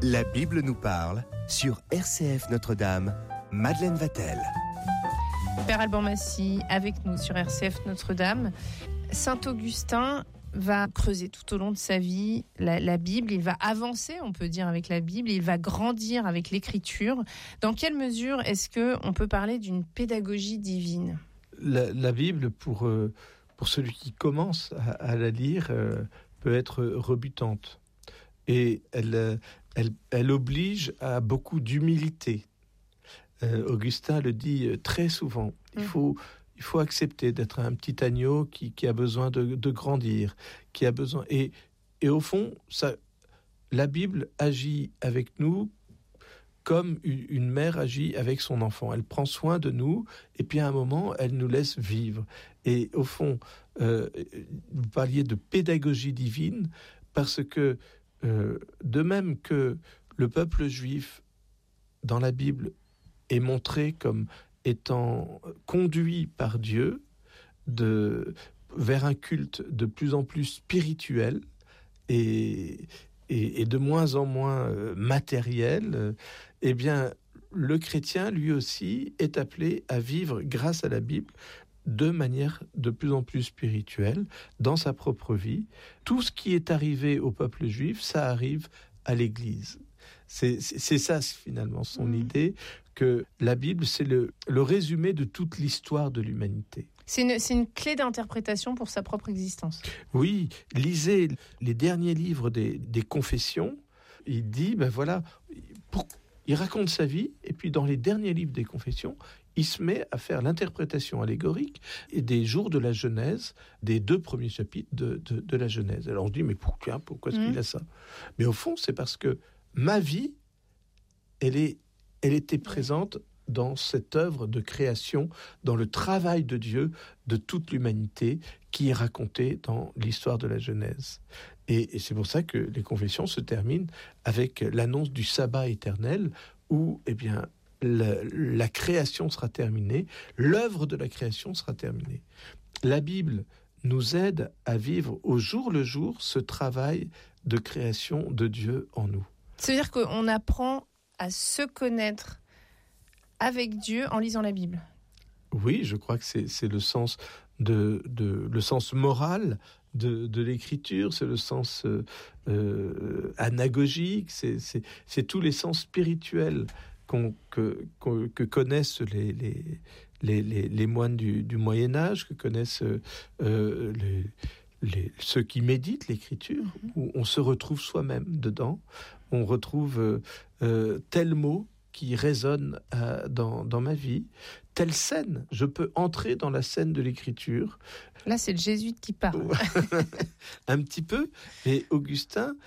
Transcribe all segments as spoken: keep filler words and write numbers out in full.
La Bible nous parle sur R C F Notre-Dame. Madeleine Vatel. Père Alban Massy avec nous sur R C F Notre-Dame. Saint Augustin va creuser tout au long de sa vie la, la Bible, il va avancer, on peut dire, avec la Bible, il va grandir avec l'Écriture. Dans quelle mesure est-ce qu'on peut parler d'une pédagogie divine ? La, la Bible, pour, euh, pour celui qui commence à, à la lire, euh, peut être rebutante. Et elle, elle, elle oblige à beaucoup d'humilité. Euh, Augustin le dit très souvent. Il faut, il faut accepter d'être un petit agneau qui, qui a besoin de, de grandir, qui a besoin. Et, et au fond, ça, la Bible agit avec nous comme une mère agit avec son enfant. Elle prend soin de nous, et puis à un moment, elle nous laisse vivre. Et au fond, euh, vous parliez de pédagogie divine, parce que euh, de même que le peuple juif, dans la Bible, est montré comme étant conduit par Dieu de, vers un culte de plus en plus spirituel et, et, et de moins en moins euh, matériel, euh, eh bien, le chrétien, lui aussi, est appelé à vivre, grâce à la Bible, de manière de plus en plus spirituelle, dans sa propre vie. Tout ce qui est arrivé au peuple juif, ça arrive à l'Église. C'est, c'est, c'est ça, finalement, son mmh. idée, que la Bible, c'est le, le résumé de toute l'histoire de l'humanité. C'est une, c'est une clé d'interprétation pour sa propre existence. Oui, lisez les derniers livres des, des confessions. Il dit, ben voilà, pour, il raconte sa vie, et puis dans les derniers livres des confessions, il se met à faire l'interprétation allégorique et des jours de la Genèse, des deux premiers chapitres de, de, de la Genèse. Alors on se dit, mais pourquoi, pourquoi est-ce mmh. qu'il a ça ? Mais au fond, c'est parce que ma vie, elle, est, elle était présente dans cette œuvre de création, dans le travail de Dieu de toute l'humanité qui est raconté dans l'histoire de la Genèse. Et, et c'est pour ça que les confessions se terminent avec l'annonce du sabbat éternel où, eh bien, la, la création sera terminée, l'œuvre de la création sera terminée. La Bible nous aide à vivre au jour le jour ce travail de création de Dieu en nous. C'est-à-dire qu'on apprend à se connaître avec Dieu en lisant la Bible. Oui, je crois que c'est, c'est le sens de, de le sens moral de, de l'écriture, c'est le sens euh, euh, anagogique, c'est, c'est, c'est tous les sens spirituels qu'on, que, qu'on, que connaissent les, les, les, les, les moines du, du Moyen-Âge, que connaissent euh, les, les, ceux qui méditent l'écriture, où on se retrouve soi-même dedans, on retrouve euh, euh, tel mot qui résonne euh, dans, dans ma vie, telle scène, je peux entrer dans la scène de l'écriture. Là, c'est le jésuite qui parle. Un petit peu, et Augustin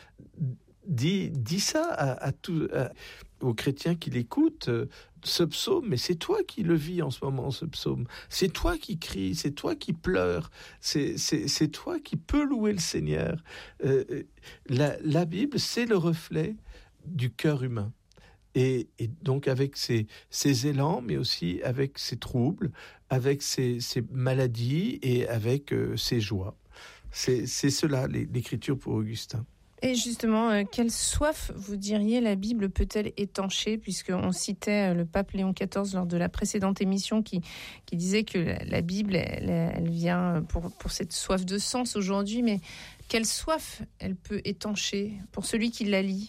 dit, dit ça à, à tout, à, aux chrétiens qui l'écoutent, euh, ce psaume, mais c'est toi qui le vis en ce moment, ce psaume. C'est toi qui cries, c'est toi qui pleures, c'est, c'est, c'est toi qui peux louer le Seigneur. Euh, la, la Bible, c'est le reflet du cœur humain. Et, et donc avec ses, ses élans, mais aussi avec ses troubles, avec ses, ses maladies et avec euh, ses joies. C'est, c'est cela, l'écriture pour Augustin. Et justement, euh, quelle soif, vous diriez, la Bible peut-elle étancher ? Puisqu'on citait le pape Léon quatorze lors de la précédente émission qui, qui disait que la, la Bible, elle, elle vient pour, pour cette soif de sens aujourd'hui. Mais quelle soif elle peut étancher pour celui qui la lit ?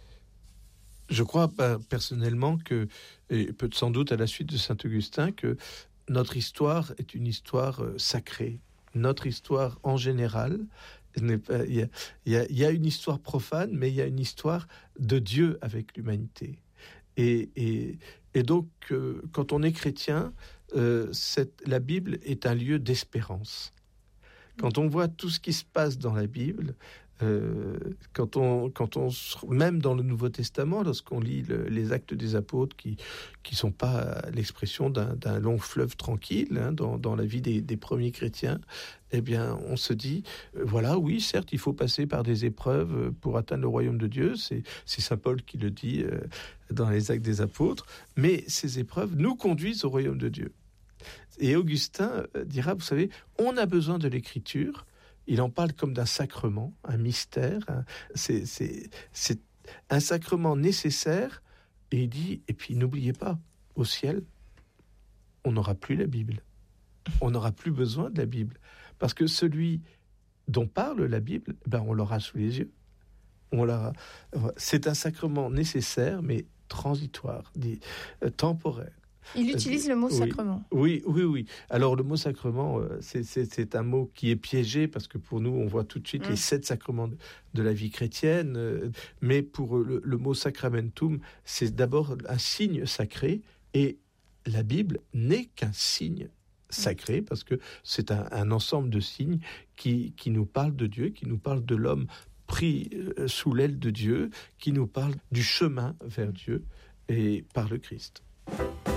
Je crois bah, personnellement que, et peut sans doute à la suite de saint Augustin, que notre histoire est une histoire euh, sacrée. Notre histoire en général, il y, y, y a une histoire profane, mais il y a une histoire de Dieu avec l'humanité. Et, et, et donc, euh, quand on est chrétien, euh, cette, la Bible est un lieu d'espérance. Quand on voit tout ce qui se passe dans la Bible, euh, quand on, quand on, même dans le Nouveau Testament, lorsqu'on lit le, les Actes des Apôtres, qui qui sont pas l'expression d'un, d'un long fleuve tranquille hein, dans, dans la vie des, des premiers chrétiens, eh bien, on se dit, euh, voilà, oui, certes, il faut passer par des épreuves pour atteindre le royaume de Dieu. C'est, c'est saint Paul qui le dit euh, dans les Actes des Apôtres. Mais ces épreuves nous conduisent au royaume de Dieu. Et Augustin dira, vous savez, on a besoin de l'écriture. Il en parle comme d'un sacrement, un mystère. C'est, c'est, c'est, un sacrement nécessaire. Et il dit, et puis n'oubliez pas, au ciel, on n'aura plus la Bible. On n'aura plus besoin de la Bible. Parce que celui dont parle la Bible, ben on l'aura sous les yeux. On l'aura... C'est un sacrement nécessaire, mais transitoire, dit, euh, temporaire. Il utilise le mot oui, sacrement. Oui, oui, oui. Alors le mot sacrement, c'est, c'est, c'est un mot qui est piégé parce que pour nous, on voit tout de suite mmh. les sept sacrements de, de la vie chrétienne. Mais pour le, le mot sacramentum, c'est d'abord un signe sacré et la Bible n'est qu'un signe sacré parce que c'est un, un ensemble de signes qui, qui nous parlent de Dieu, qui nous parlent de l'homme pris sous l'aile de Dieu, qui nous parle du chemin vers Dieu et par le Christ.